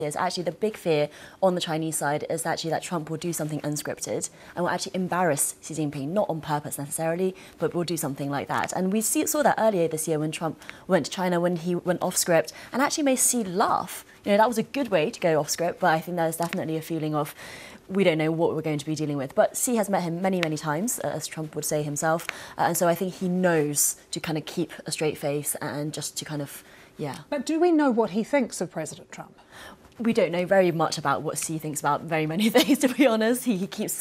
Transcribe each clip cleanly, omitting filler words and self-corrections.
is actually the big fear on the Chinese side is actually that Trump will do something unscripted and will actually embarrass Xi Jinping, not on purpose necessarily, but will do something like that. And we saw that earlier this year when Trump went to China, when he went off script and actually made Xi laugh. You know, that was a good way to go off script, but I think there's definitely a feeling of we don't know what we're going to be dealing with. But Xi has met him many, many times, as Trump would say himself. And so I think he knows to kind of keep a straight face and just to kind of, yeah. But do we know what he thinks of President Trump? We don't know very much about what Xi thinks about very many things, to be honest. He keeps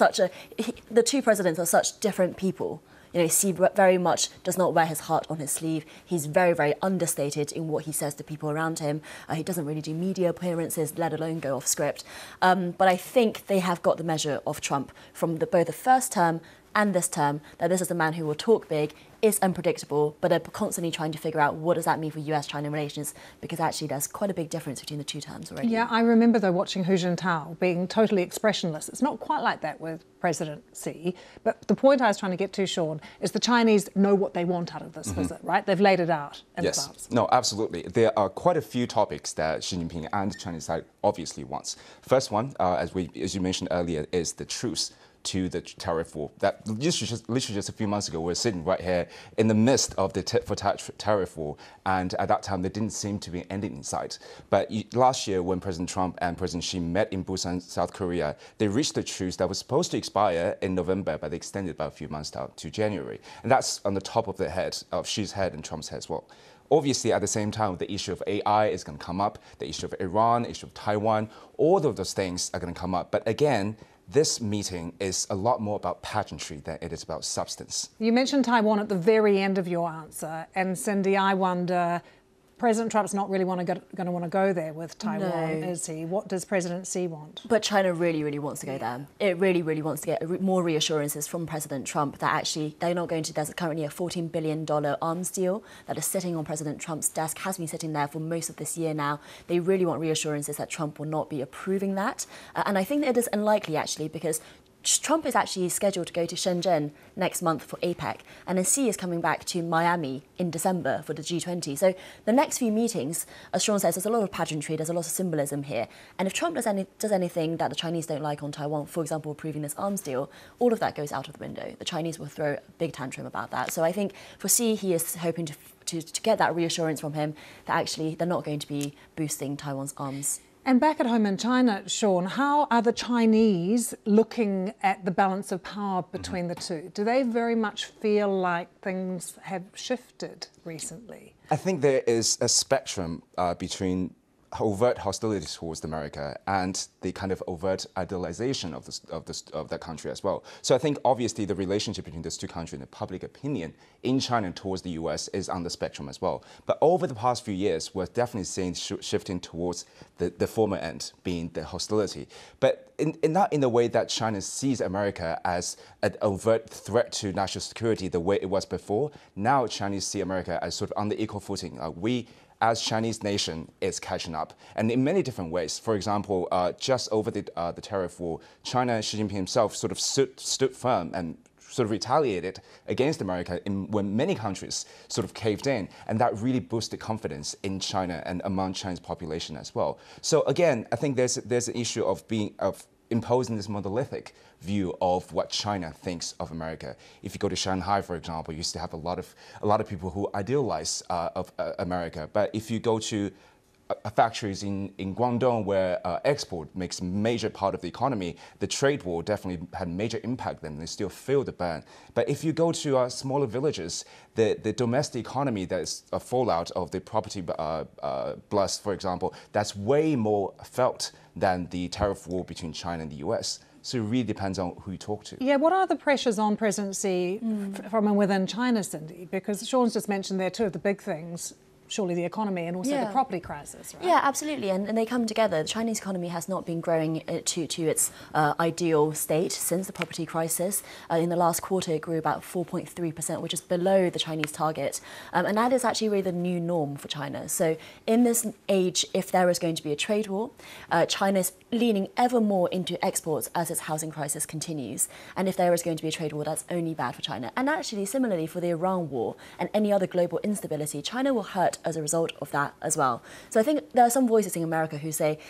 the two presidents are such different people. You know, Xi very much does not wear his heart on his sleeve. He's very, very understated in what he says to people around him. He doesn't really do media appearances, let alone go off script. But I think they have got the measure of Trump from both the first term and this term, that this is a man who will talk big, is unpredictable, but are constantly trying to figure out what does that mean for US-China relations, because actually there's quite a big difference between the two terms already. Yeah, I remember though watching Hu Jintao being totally expressionless. It's not quite like that with President Xi, but the point I was trying to get to, Sean, is the Chinese know what they want out of this visit, right? They've laid it out in advance. No, absolutely. There are quite a few topics that Xi Jinping and the Chinese side obviously wants. First one, as you mentioned earlier, is the truce to the tariff war. That literally just a few months ago, we were sitting right here in the midst of the tariff war, and at that time there didn't seem to be an ending in sight. But last year, when President Trump and President Xi met in Busan, South Korea, they reached a truce that was supposed to expire in November, but they extended by a few months out to January. And that's on the top of the head of Xi's head and Trump's head as well. Obviously, at the same time, the issue of AI is going to come up, the issue of Iran, the issue of Taiwan, all of those things are going to come up. But again, this meeting is a lot more about pageantry than it is about substance. You mentioned Taiwan at the very end of your answer, and Cindy, I wonder, President Trump's not really going to want to go there with Taiwan, is he? What does President Xi want? But China really, really wants to go there. It really, really wants to get more reassurances from President Trump that actually they're not going to. There's currently a $14 billion arms deal that is sitting on President Trump's desk, has been sitting there for most of this year now. They really want reassurances that Trump will not be approving that. And I think that it is unlikely, actually, because Trump is actually scheduled to go to Shenzhen next month for APEC, and then Xi is coming back to Miami in December for the G20. So the next few meetings, as Sean says, there's a lot of pageantry, there's a lot of symbolism here. And if Trump does anything that the Chinese don't like on Taiwan, for example, approving this arms deal, all of that goes out of the window. The Chinese will throw a big tantrum about that. So I think for Xi, he is hoping to get that reassurance from him that actually they're not going to be boosting Taiwan's arms. And back at home in China, Sean, how are the Chinese looking at the balance of power between the two? Do they very much feel like things have shifted recently? I think there is a spectrum between overt hostility towards America and the kind of overt idealization of that country as well. So I think obviously the relationship between those two countries and the public opinion in China towards the US is on the spectrum as well. But over the past few years, we're definitely seeing shifting towards the former end, being the hostility. But not in the way that China sees America as an overt threat to national security the way it was before. Now Chinese see America as sort of on the equal footing. We, as Chinese nation, is catching up, and in many different ways. For example, just over the tariff war, China, Xi Jinping himself sort of stood firm and sort of retaliated against America when many countries sort of caved in, and that really boosted confidence in China and among China's population as well. So again, I think there's an issue of imposing this monolithic view of what China thinks of America. If you go to Shanghai, for example, you used to have a lot of people who idealize America. But if you go to factories in Guangdong where export makes a major part of the economy, the trade war definitely had major impact then. They still feel the burn. But if you go to smaller villages, the domestic economy that is a fallout of the property blast, for example, that's way more felt than the tariff war between China and the US. So it really depends on who you talk to. Yeah, what are the pressures on President Xi from and within China, Cindy? Because Sean's just mentioned there two of the big things. Surely the economy and also the property crisis, right? Yeah, absolutely, and they come together. The Chinese economy has not been growing to its ideal state since the property crisis. In the last quarter, it grew about 4.3%, which is below the Chinese target. And that is actually really the new norm for China. So in this age, if there is going to be a trade war, China is leaning ever more into exports as its housing crisis continues. And if there is going to be a trade war, that's only bad for China. And actually, similarly for the Iran war and any other global instability, China will hurt as a result of that as well. So I think there are some voices in America who say